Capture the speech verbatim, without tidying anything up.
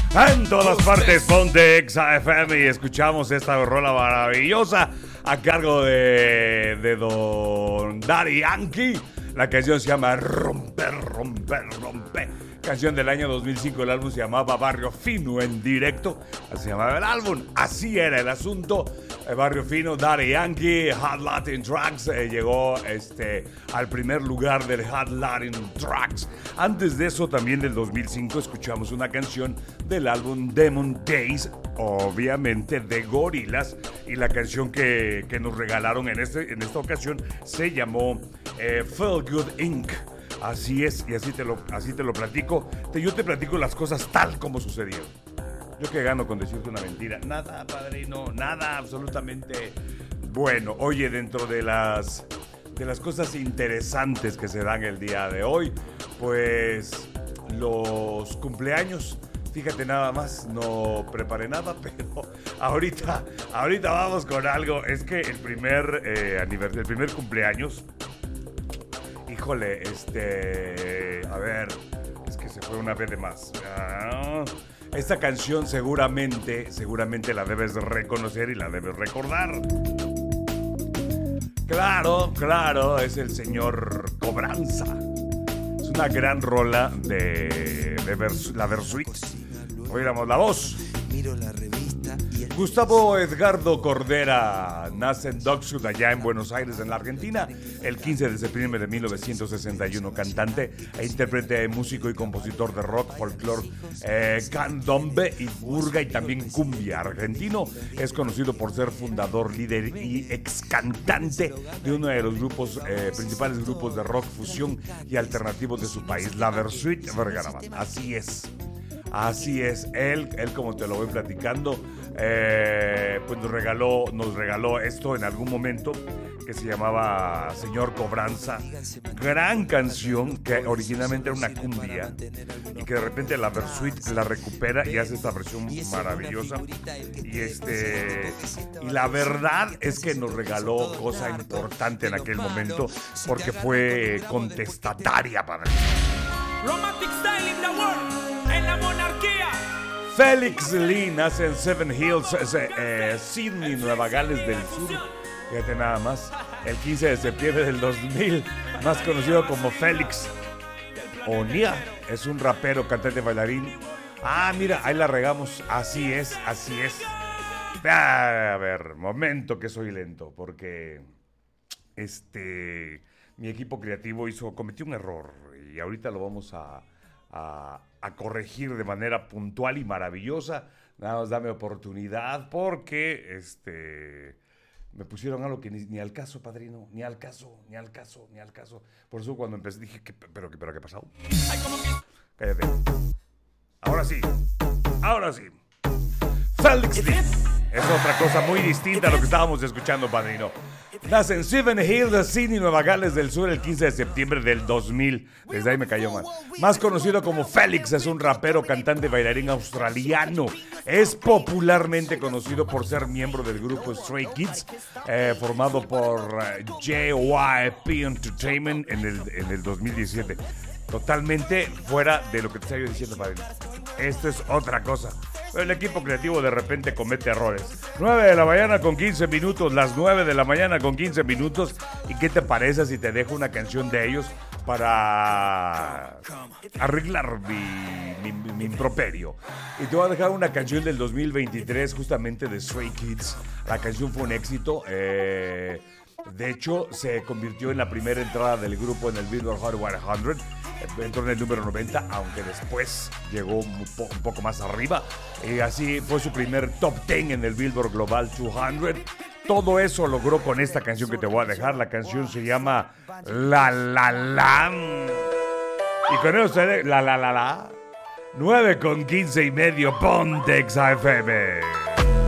En todas partes, ponte Exa F M y escuchamos esta rola maravillosa a cargo de, de Don Daddy Yankee. La canción se llama Romper, Romper, Romper. Canción del año dos mil cinco, el álbum se llamaba Barrio Fino en directo. Así se llamaba el álbum, así era el asunto. El Barrio Fino, Daddy Yankee, Hot Latin Tracks, eh, llegó este, al primer lugar del Hot Latin Tracks. Antes de eso, también del dos mil cinco, escuchamos una canción del álbum Demon Days, obviamente de Gorillaz. Y la canción que, que nos regalaron en, este, en esta ocasión se llamó eh, Feel Good incorporated. Así es, y así te lo, así te lo platico. Te, yo te platico las cosas tal como sucedieron. Yo que gano con decirte una mentira. Nada, padrino, nada, absolutamente. Bueno, oye, dentro de las, de las cosas interesantes que se dan el día de hoy, pues los cumpleaños. Fíjate nada más, no preparé nada, pero ahorita, ahorita vamos con algo. Es que el primer, eh, anivers- el primer cumpleaños... Híjole, este... A ver, es que se fue una vez de más. Ah, esta canción seguramente, seguramente la debes reconocer y la debes recordar. Claro, claro, es el señor Cobranza. Es una gran rola de, de Vers, la Versuit. Oígamos la voz. Miro la revista y el... Gustavo Edgardo Cordera nace en Docksud, allá en Buenos Aires, en la Argentina, el quince de septiembre de mil novecientos sesenta y uno. Cantante e intérprete, músico y compositor de rock, folclore, eh, candombe y burga y también cumbia argentino. Es conocido por ser fundador, líder y ex cantante de uno de los grupos, eh, principales grupos de rock, fusión y alternativo de su país, la Versuit Vergarabat. Así es. Así es, él, él como te lo voy platicando, eh, pues nos regaló, nos regaló esto en algún momento que se llamaba Señor Cobranza. Gran canción que originalmente era una cumbia y que de repente la Versuit la recupera y hace esta versión maravillosa. Y este y la verdad es que nos regaló cosa importante en aquel momento porque fue contestataria, padre. Romantic style in the world. En la monarquía. Félix Lee nace en Seven Hills, eh, Sydney, Nueva Gales del Sur. Fíjate nada más. El quince de septiembre del dos mil, más conocido como Félix O'Neill. Es un rapero, cantante, bailarín. Ah, mira, ahí la regamos. Así es, así es. Ah, a ver, momento que soy lento, porque este mi equipo creativo hizo, cometió un error y ahorita lo vamos a A, a corregir de manera puntual y maravillosa. Nada más dame oportunidad porque este me pusieron algo que ni, ni al caso, padrino, ni al caso, ni al caso, ni al caso. Por eso cuando empecé dije, ¿qué, pero, pero qué pasó? Cállate. Ahora sí, ahora sí. Félix Lee es otra cosa muy distinta a lo que estábamos escuchando, padrino. Nace en Seven Hills, Sydney, Nueva Gales del Sur, el quince de septiembre del dos mil. Desde ahí me cayó mal. Más conocido como Félix, es un rapero, cantante, bailarín australiano. Es popularmente conocido por ser miembro del grupo Stray Kids, eh, formado por uh, J Y P Entertainment en el, en el dos mil diecisiete. Totalmente fuera de lo que te estoy diciendo, padre. Esto es otra cosa. Pero el equipo creativo de repente comete errores. nueve de la mañana con quince minutos, las nueve de la mañana con quince minutos. ¿Y qué te parece si te dejo una canción de ellos para arreglar mi, mi, mi improperio? Y te voy a dejar una canción del dos mil veintitrés, justamente de Stray Kids. La canción fue un éxito. Eh... De hecho, se convirtió en la primera entrada del grupo en el Billboard Hot cien. Entró en el número noventa, aunque después llegó un, po- un poco más arriba. Y así fue su primer top diez en el Billboard Global doscientos. Todo eso logró con esta canción que te voy a dejar. La canción se llama La La La. Y con eso se de La La La La. nueve con quince y medio, Ponte Exa F M.